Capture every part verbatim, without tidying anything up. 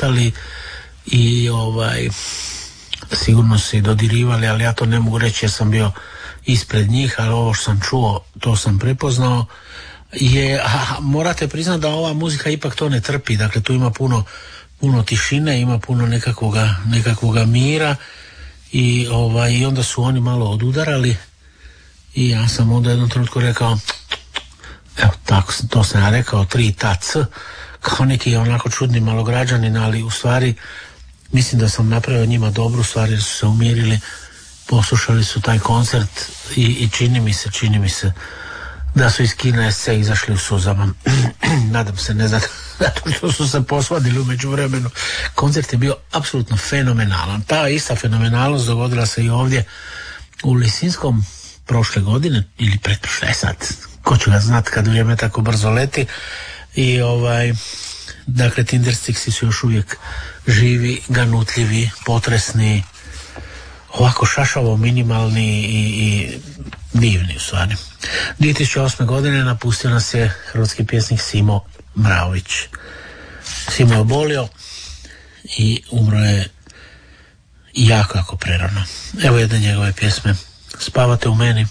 šetali i ovaj sigurno se i dodirivali, ali ja to ne mogu reći jer sam bio ispred njih, ali ovo što sam čuo, to sam prepoznao. Je, a, morate priznati da ova muzika ipak to ne trpi, dakle tu ima puno, puno tišine, ima puno nekakvoga, nekakvoga mira i, ovaj, i onda su oni malo odudarali i ja sam onda jednom trenutku rekao, evo tako, to sam ja rekao, tri ta c, kao neki onako čudni malograđanin, ali u stvari mislim da sam napravio njima dobru stvar jer su se umirili, poslušali su taj koncert i, i čini mi se, čini mi se da su iz kina es ce izašli u suzama. Nadam se, ne zato, zato što su se posvadili u međuvremenu. Koncert je bio apsolutno fenomenalan. Ta ista fenomenalnost dogodila se i ovdje u Lisinskom prošle godine ili pretprošle, sad ko će ga znat kad vrijeme tako brzo leti. I ovaj, dakle Tinderstiksi su još uvijek živi, ganutljivi, potresni, ovako šašavo minimalni i, i divni u stvari. dvije tisuće osme. godine napustio nas je hrvatski pjesnik Simo Mraović. Simo je obolio i umro je jako, jako prerano. Evo jedne njegove pjesme. Spavate u meni,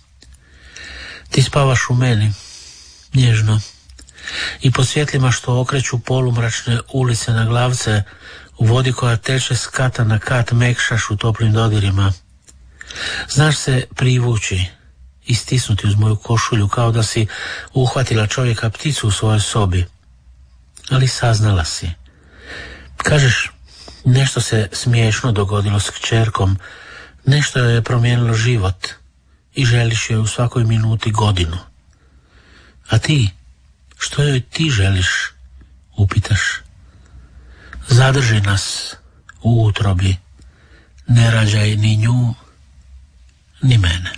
ti spavaš u meni, nježno, i po svjetlima što okreću polumračne ulice na glavce, u vodi koja teče s kata na kat mekšaš u toplim dodirima. Znaš se privući i stisnuti uz moju košulju kao da si uhvatila čovjeka pticu u svojoj sobi. Ali saznala si. Kažeš, nešto se smiješno dogodilo s kćerkom, nešto joj je promijenilo život i želiš joj u svakoj minuti godinu. A ti, što joj ti želiš, upitaš. Zadrži nas u utrobi, ne rađaj ni nju, ni mene.